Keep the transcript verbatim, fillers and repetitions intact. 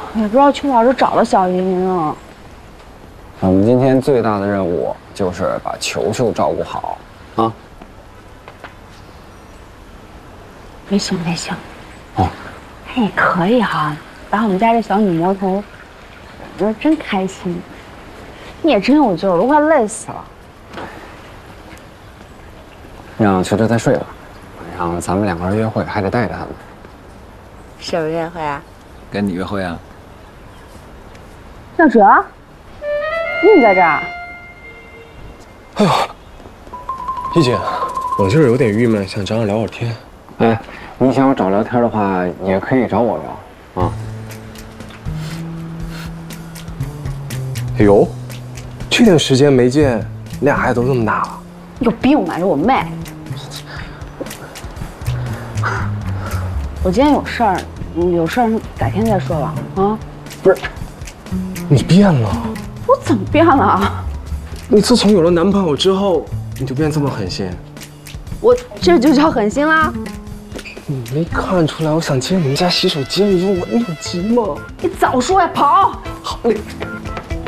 也不知道去哪儿就找到小云云了。 我们今天最大的任务就是把球球照顾好，啊。 没行没行。 哦。 哎，也可以哈，把我们家这小女魔头，我说真开心。你也真有劲儿，我都快累死了。 让球球再睡吧，晚上咱们两个人约会还得带着他呢。 什么约会啊？ 跟你约会啊？ 小哲，你在这儿？ 哎呦，一姐，我就是有点郁闷，想找你聊会儿天。 哎，你想找聊天的话，也可以找我聊啊。 哎呦，这点时间没见，你俩孩子都这么大了。 有病吧？这我妹。我今天有事儿，有事儿改天再说吧。啊， 不是，你变了。 我怎么变了？ 你自从有了男朋友之后，你就变这么狠心。 我这就叫狠心啦。 你没看出来我想进你们家洗手间，你说我你有急吗？ 你早说呀，跑！ 好嘞。